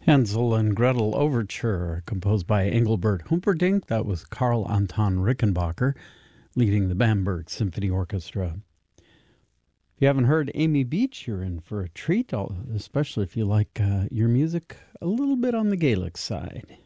Hansel and Gretel Overture, composed by Engelbert Humperdinck. That was Karl Anton Rickenbacker leading the Bamberg Symphony Orchestra. If you haven't heard Amy Beach, you're in for a treat, especially if you like your music a little bit on the Gaelic side.